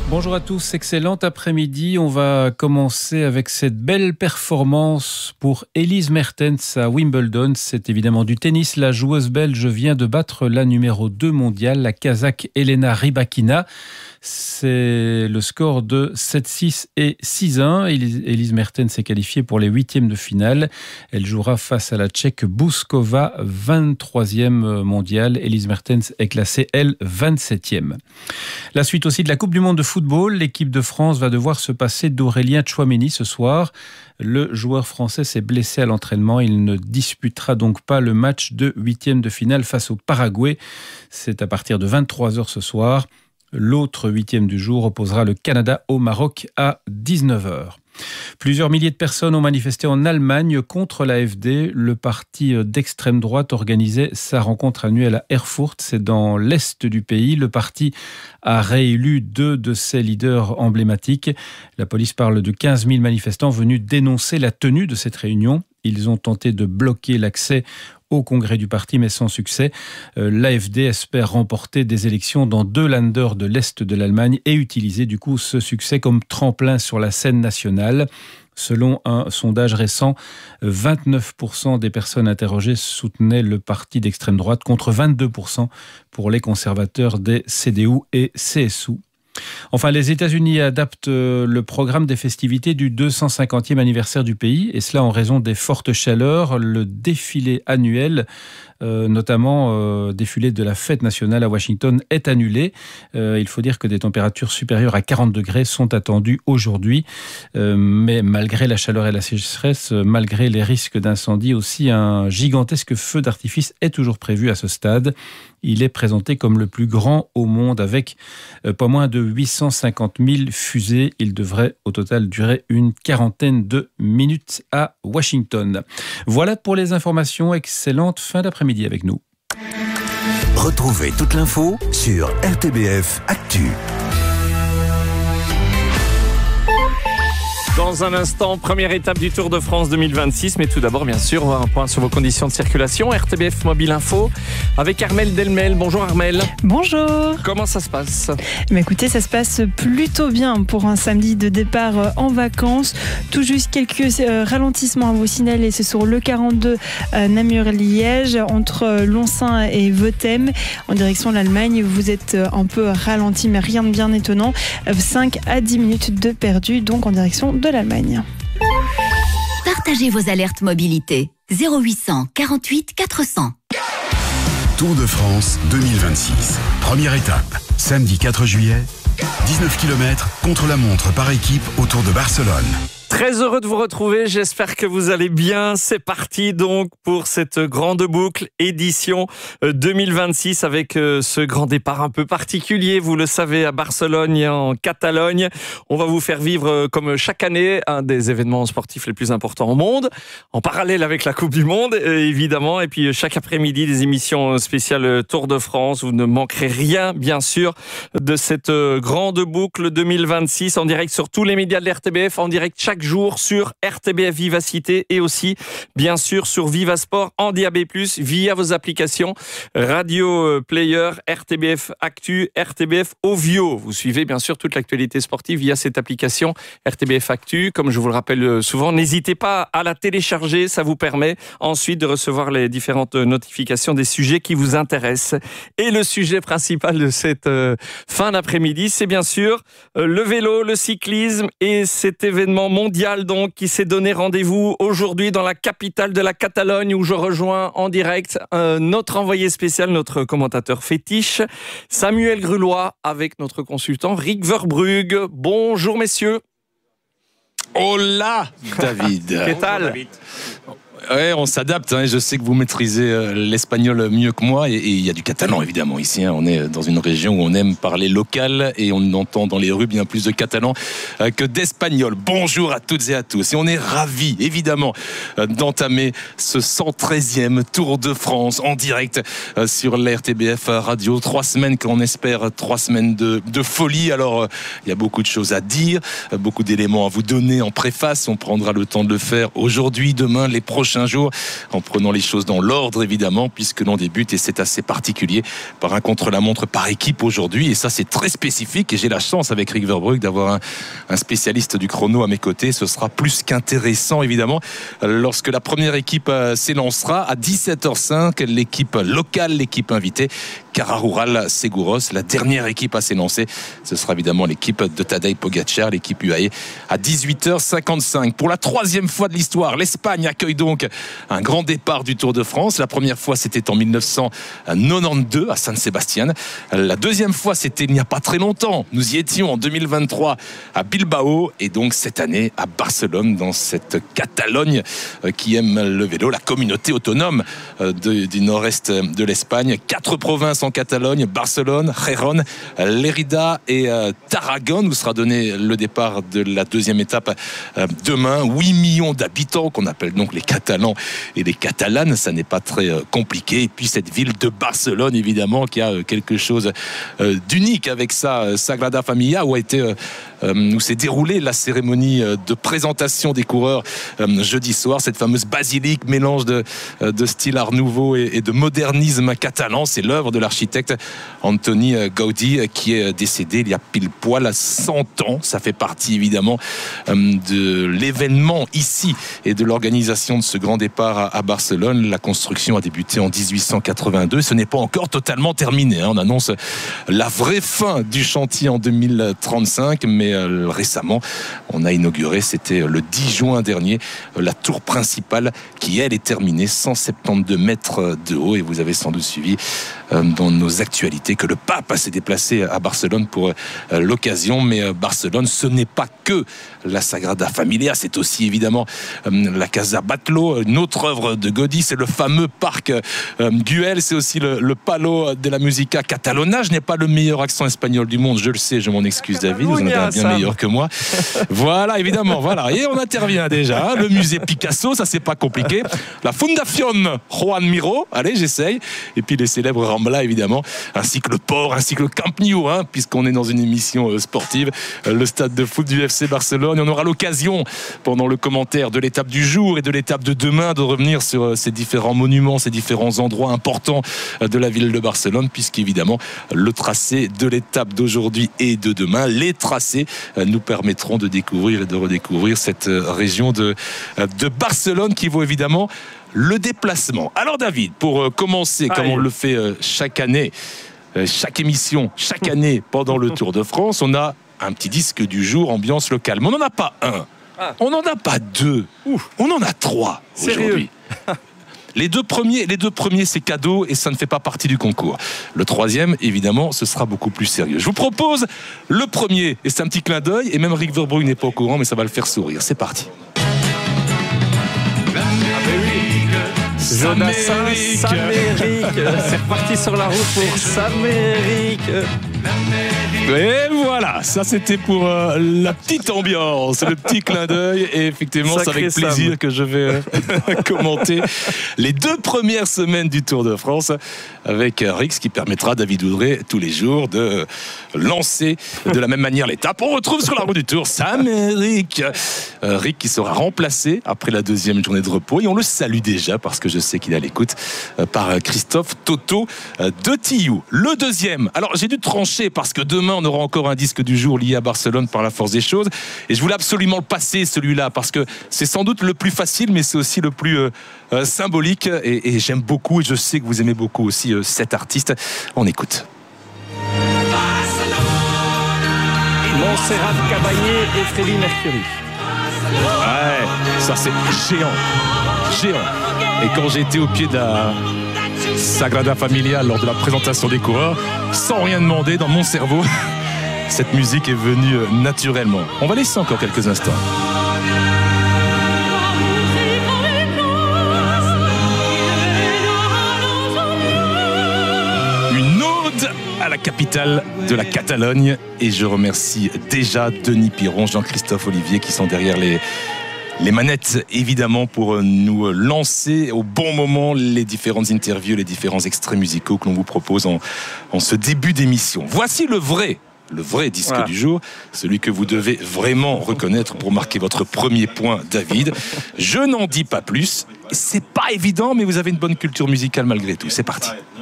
Bonjour à tous, excellent après-midi. On va commencer avec cette belle performance pour Elise Mertens à Wimbledon. C'est évidemment du tennis. La joueuse belge vient de battre la numéro 2 mondiale, la Kazakh Elena Rybakina. C'est le score de 7-6 et 6-1. Elise Mertens est qualifiée pour les huitièmes de finale. Elle jouera face à la Tchèque Bouskova, 23e mondiale. Elise Mertens est classée, elle, 27e. La suite aussi de la Coupe du Monde de football. L'équipe de France va devoir se passer d'Aurélien Tchouaméni ce soir. Le joueur français s'est blessé à l'entraînement. Il ne disputera donc pas le match de huitième de finale face au Paraguay. C'est à partir de 23h ce soir. L'autre huitième du jour opposera le Canada au Maroc à 19h. Plusieurs milliers de personnes ont manifesté en Allemagne contre l'AfD. Le parti d'extrême droite organisait sa rencontre annuelle à Erfurt. C'est dans l'est du pays. Le parti a réélu 2 de ses leaders emblématiques. La police parle de 15 000 manifestants venus dénoncer la tenue de cette réunion. Ils ont tenté de bloquer l'accès au congrès du parti, mais sans succès. L'AfD espère remporter des élections dans 2 Länder de l'Est de l'Allemagne et utiliser du coup ce succès comme tremplin sur la scène nationale. Selon un sondage récent, 29% des personnes interrogées soutenaient le parti d'extrême droite contre 22% pour les conservateurs des CDU et CSU. Enfin, les États-Unis adaptent le programme des festivités du 250e anniversaire du pays, et cela en raison des fortes chaleurs. Le défilé annuel, notamment défilé de la fête nationale à Washington, est annulé. Il faut dire que des températures supérieures à 40 degrés sont attendues aujourd'hui. Mais malgré la chaleur et la sécheresse, malgré les risques d'incendie aussi, un gigantesque feu d'artifice est toujours prévu à ce stade. Il est présenté comme le plus grand au monde avec pas moins de 850 000 fusées. Il devrait au total durer une quarantaine de minutes à Washington. Voilà pour les informations. Excellente fin d'après-midi avec nous. Retrouvez toute l'info sur RTBF Actu. Dans un instant, première étape du Tour de France 2026. Mais tout d'abord, bien sûr, un point sur vos conditions de circulation. RTBF Mobile Info avec Armelle Delmel. Bonjour Armelle. Bonjour. Comment ça se passe ? Mais écoutez, ça se passe plutôt bien pour un samedi de départ en vacances. Tout juste quelques ralentissements à vous signaler. C'est sur le 42 Namur-Liège, entre Lonsin et Vethème. En direction de l'Allemagne, vous êtes un peu ralenti, mais rien de bien étonnant. 5 à 10 minutes de perdu, donc en direction de l'Allemagne. Partagez vos alertes mobilité. 0800 48 400. Tour de France 2026. Première étape, samedi 4 juillet, 19 km contre la montre par équipe autour de Barcelone. Très heureux de vous retrouver, j'espère que vous allez bien. C'est parti donc pour cette grande boucle édition 2026 avec ce grand départ un peu particulier, vous le savez, à Barcelone et en Catalogne. On va vous faire vivre comme chaque année un des événements sportifs les plus importants au monde, en parallèle avec la Coupe du Monde évidemment, et puis chaque après-midi des émissions spéciales Tour de France. Vous ne manquerez rien bien sûr de cette grande boucle 2026 en direct sur tous les médias de l'RTBF, en direct chaque jour sur RTBF Vivacité et aussi bien sûr sur Vivasport en DAB+, via vos applications Radio Player, RTBF Actu, RTBF Ovio. Vous suivez bien sûr toute l'actualité sportive via cette application RTBF Actu. Comme je vous le rappelle souvent, n'hésitez pas à la télécharger, ça vous permet ensuite de recevoir les différentes notifications des sujets qui vous intéressent. Et le sujet principal de cette fin d'après-midi, c'est bien sûr le vélo, le cyclisme et cet événement mondial donc qui s'est donné rendez-vous aujourd'hui dans la capitale de la Catalogne, où je rejoins en direct notre envoyé spécial, notre commentateur fétiche, Samuel Grulois, avec notre consultant Rick Verbrugge. Bonjour messieurs. Hola David. Qu'est-ce tal? Ouais, on s'adapte. Je sais que vous maîtrisez l'espagnol mieux que moi. Et il y a du catalan, évidemment, ici. On est dans une région où on aime parler local et on entend dans les rues bien plus de catalan que d'espagnol. Bonjour à toutes et à tous. Et on est ravis, évidemment, d'entamer ce 113e Tour de France en direct sur la RTBF Radio. 3 semaines qu'on espère, 3 semaines de folie. Alors, il y a beaucoup de choses à dire, beaucoup d'éléments à vous donner en préface. On prendra le temps de le faire aujourd'hui, demain, les prochains prochains jours, en prenant les choses dans l'ordre évidemment, puisque l'on débute, et c'est assez particulier, par un contre-la-montre par équipe aujourd'hui, et ça c'est très spécifique, et j'ai la chance avec Rick Verbrugge d'avoir un spécialiste du chrono à mes côtés. Ce sera plus qu'intéressant évidemment lorsque la première équipe s'élancera à 17h05, l'équipe locale, l'équipe invitée, Cara Rural Seguros, la dernière équipe à s'élancer. Ce sera évidemment l'équipe de Tadej Pogacar, l'équipe UAE, à 18h55. Pour la troisième fois de l'histoire, l'Espagne accueille donc un grand départ du Tour de France. La première fois, c'était en 1992 à San Sebastián. La deuxième fois, c'était il n'y a pas très longtemps. Nous y étions en 2023 à Bilbao, et donc cette année à Barcelone, dans cette Catalogne qui aime le vélo, la communauté autonome du nord-est de l'Espagne. 4 provinces en Catalogne: Barcelone, Gijón, Lérida et Tarragone, où sera donné le départ de la deuxième étape demain. 8 millions d'habitants qu'on appelle donc les Catalans et les Catalanes, ça n'est pas très compliqué. Et puis cette ville de Barcelone évidemment qui a quelque chose d'unique avec sa Sagrada Familia, où s'est déroulée la cérémonie de présentation des coureurs jeudi soir. Cette fameuse basilique, mélange de style art nouveau et de modernisme catalan. C'est l'œuvre de l'architecte Antoni Gaudí, qui est décédé il y a pile poil 100 ans. Ça fait partie évidemment de l'événement ici et de l'organisation de ce grand départ à Barcelone. La construction a débuté en 1882. Ce n'est pas encore totalement terminé. On annonce la vraie fin du chantier en 2035, mais récemment, on a inauguré, c'était le 10 juin dernier, la tour principale qui, elle, est terminée, 172 mètres de haut. Et vous avez sans doute suivi dans nos actualités que le pape s'est déplacé à Barcelone pour l'occasion. Mais Barcelone, ce n'est pas que la Sagrada Familia, c'est aussi évidemment la Casa Batlló, une autre œuvre de Gaudí. C'est le fameux parc Güell, c'est aussi le Palo de la Musica Catalana. Je n'ai pas le meilleur accent espagnol du monde, je le sais, je m'en excuse David, vous en avez un bien meilleur que moi. Voilà, évidemment, voilà. Et on intervient déjà, le musée Picasso, ça c'est pas compliqué. La Fundación Juan Miró, allez, j'essaye. Et puis les célèbres Rambla, évidemment, ainsi que le port, ainsi que le Camp Nou, puisqu'on est dans une émission sportive, le stade de foot du FC Barcelone. Et on aura l'occasion, pendant le commentaire de l'étape du jour et de l'étape de demain, de revenir sur ces différents monuments, ces différents endroits importants de la ville de Barcelone, puisqu'évidemment, le tracé de l'étape d'aujourd'hui et de demain, les tracés nous permettront de découvrir et de redécouvrir cette région de Barcelone qui vaut évidemment le déplacement. Alors David, pour commencer, comme on le fait chaque année, chaque émission, chaque année pendant le Tour de France, on a un petit disque du jour, ambiance locale. Mais on n'en a pas un, on n'en a pas deux, on en a 3 aujourd'hui. Les deux premiers, c'est cadeau et ça ne fait pas partie du concours. Le troisième, évidemment, ce sera beaucoup plus sérieux. Je vous propose le premier, et c'est un petit clin d'œil, et même Rick Verbrugge n'est pas au courant, mais ça va le faire sourire. C'est parti. Jonassin, Samérique, c'est reparti sur la route pour Samérique. Et voilà, ça c'était pour la petite ambiance, le petit clin d'œil. Et effectivement, c'est avec plaisir que je vais commenter les 2 premières semaines du Tour de France avec Rick, ce qui permettra à David Oudré tous les jours de lancer de la même manière l'étape. On retrouve sur la route du Tour Samérique. Rick qui sera remplacé après la 2e journée de repos. Et on le salue déjà parce que je sais qu'il est à l'écoute par Christophe Toto de Tillou. Le deuxième, alors j'ai dû trancher parce que demain on aura encore un disque du jour lié à Barcelone par la force des choses, et je voulais absolument le passer celui-là parce que c'est sans doute le plus facile, mais c'est aussi le plus symbolique, et j'aime beaucoup, et je sais que vous aimez beaucoup aussi cet artiste. On écoute. Montserrat Caballé et Freddie Mercury. Ouais, ça c'est géant. Et quand j'étais au pied de la Sagrada Familia lors de la présentation des coureurs, sans rien demander, dans mon cerveau, cette musique est venue naturellement. On va laisser encore quelques instants. Une ode à la capitale de la Catalogne, et je remercie déjà Denis Piron, Jean-Christophe Olivier qui sont derrière les manettes, évidemment, pour nous lancer au bon moment les différentes interviews, les différents extraits musicaux que l'on vous propose en ce début d'émission. Voici le vrai le vrai disque du jour, celui que vous devez vraiment reconnaître pour marquer votre premier point, David. Je n'en dis pas plus. C'est pas évident, mais vous avez une bonne culture musicale malgré tout. C'est parti.